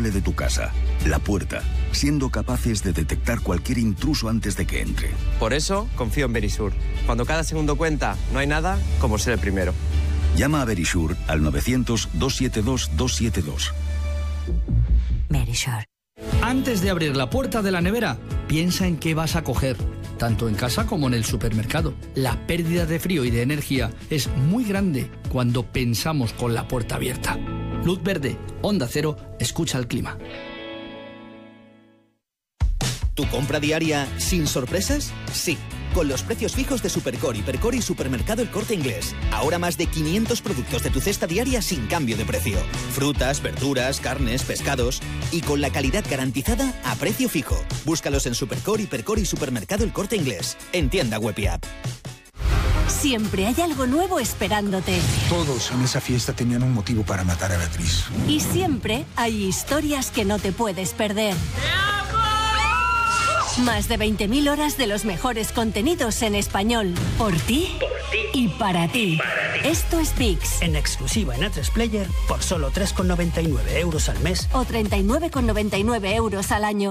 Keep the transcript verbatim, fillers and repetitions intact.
inviolable de tu casa, la puerta, siendo capaces de detectar cualquier intruso antes de que entre. Por eso confío en Verisur. Cuando cada segundo cuenta, no hay nada como ser el primero. Llama a Verisur al novecientos, doscientos setenta y dos, doscientos setenta y dos. Verisur. Antes de abrir la puerta de la nevera, piensa en qué vas a coger, tanto en casa como en el supermercado. La pérdida de frío y de energía es muy grande cuando pensamos con la puerta abierta. Luz verde, Onda Cero, escucha el clima. ¿Tu compra diaria sin sorpresas? Sí, con los precios fijos de Supercore, Hipercore y Supermercado El Corte Inglés. Ahora más de quinientos productos de tu cesta diaria sin cambio de precio. Frutas, verduras, carnes, pescados y con la calidad garantizada a precio fijo. Búscalos en Supercore, Hipercore y Supermercado El Corte Inglés. En tienda web y app. Siempre hay algo nuevo esperándote. Todos en esa fiesta tenían un motivo para matar a Beatriz. Y siempre hay historias que no te puedes perder. Más de veinte mil horas de los mejores contenidos en español. Por ti, por ti y para ti. Para ti. Esto es VIX. En exclusiva en A tres Player por solo tres con noventa y nueve euros al mes. O treinta y nueve con noventa y nueve euros al año.